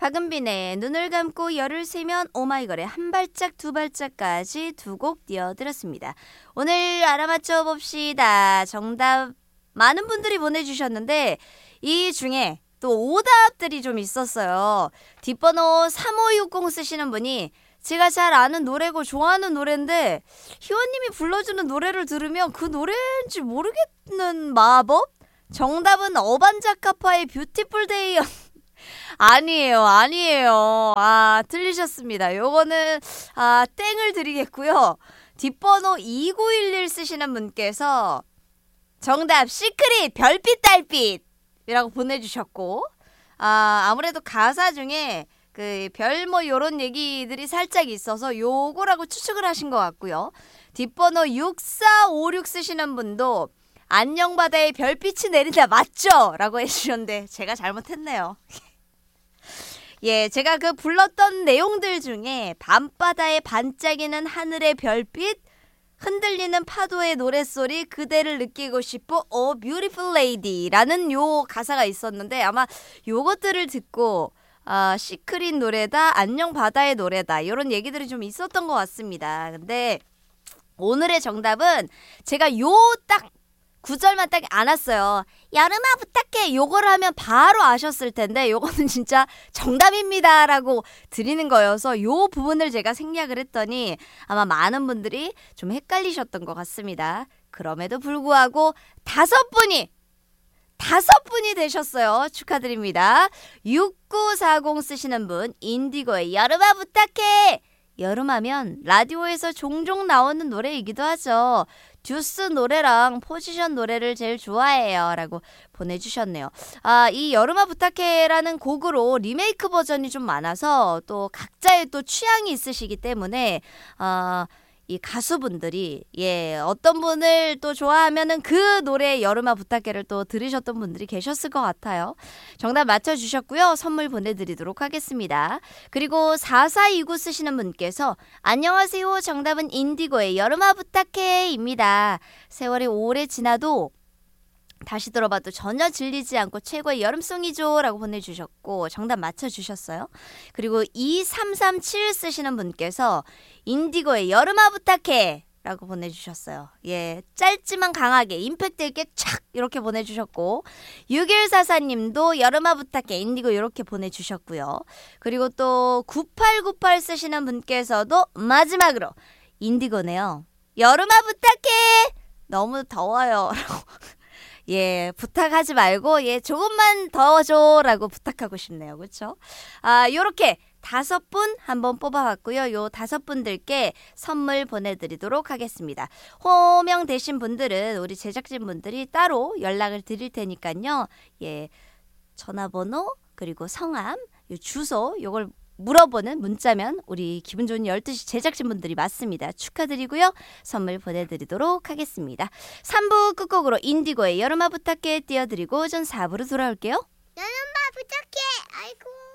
박은빈의 눈을 감고 열을 세면 오마이걸의 한 발짝 두 발짝까지 두 곡 띄워드렸습니다. 오늘 알아맞혀 봅시다. 정답 많은 분들이 보내주셨는데 이 중에 또 오답들이 좀 있었어요. 뒷번호 3560 쓰시는 분이 제가 잘 아는 노래고 좋아하는 노래인데 희원님이 불러주는 노래를 들으면 그 노래인지 모르겠는 마법? 정답은 어반자카파의 뷰티풀 데이. 아니에요. 틀리셨습니다. 요거는 땡을 드리겠고요. 뒷번호 2911 쓰시는 분께서 정답 시크릿 별빛 달빛이라고 보내주셨고, 아무래도 가사 중에 그 별 요런 얘기들이 살짝 있어서 요거라고 추측을 하신 것 같고요. 뒷번호 6456 쓰시는 분도 안녕 바다에 별빛이 내린다 맞죠? 라고 해주셨는데 제가 잘못했네요. 예, 제가 그 불렀던 내용들 중에 밤바다에 반짝이는 하늘의 별빛, 흔들리는 파도의 노랫소리, 그대를 느끼고 싶어, Oh Beautiful Lady 라는 요 가사가 있었는데 아마 요것들을 듣고 시크릿 노래다, 안녕 바다의 노래다 이런 얘기들이 좀 있었던 것 같습니다. 근데 오늘의 정답은 제가 요 딱 구절만 딱 안 왔어요. 여름아 부탁해 요걸 하면 바로 아셨을 텐데 요거는 진짜 정답입니다 라고 드리는 거여서 요 부분을 제가 생략을 했더니 아마 많은 분들이 좀 헷갈리셨던 것 같습니다. 그럼에도 불구하고 5분이 되셨어요. 축하드립니다. 6940 쓰시는 분 인디고의 여름아 부탁해. 여름하면 라디오에서 종종 나오는 노래이기도 하죠. 듀스 노래랑 포지션 노래를 제일 좋아해요 라고 보내주셨네요. 이 여름아 부탁해라는 곡으로 리메이크 버전이 좀 많아서 또 각자의 또 취향이 있으시기 때문에 이 가수분들이 어떤 분을 또 좋아하면은 그 노래 여름아 부탁해를 또 들으셨던 분들이 계셨을 것 같아요. 정답 맞춰주셨고요. 선물 보내드리도록 하겠습니다. 그리고 4429 쓰시는 분께서 안녕하세요. 정답은 인디고의 여름아 부탁해입니다. 세월이 오래 지나도 다시 들어봐도 전혀 질리지 않고 최고의 여름송이죠 라고 보내주셨고 정답 맞춰주셨어요. 그리고 2337 쓰시는 분께서 인디고의 여름아 부탁해 라고 보내주셨어요. 예, 짧지만 강하게 임팩트 있게 촥 이렇게 보내주셨고 6144님도 여름아 부탁해 인디고 이렇게 보내주셨고요. 그리고 또 9898 쓰시는 분께서도 마지막으로 인디고네요. 여름아 부탁해 너무 더워요 라고 예, 부탁하지 말고 조금만 더 줘라고 부탁하고 싶네요. 그렇죠? 요렇게 5분 한번 뽑아봤고요. 요 5분들께 선물 보내드리도록 하겠습니다. 호명되신 분들은 우리 제작진분들이 따로 연락을 드릴 테니까요. 예, 전화번호 그리고 성함, 요 주소 요걸 물어보는 문자면 우리 기분 좋은 12시 제작진분들이 맞습니다. 축하드리고요. 선물 보내드리도록 하겠습니다. 3부 끝곡으로 인디고의 여름아 부탁해 띄워드리고 전 4부로 돌아올게요. 여름아 부탁해. 아이고.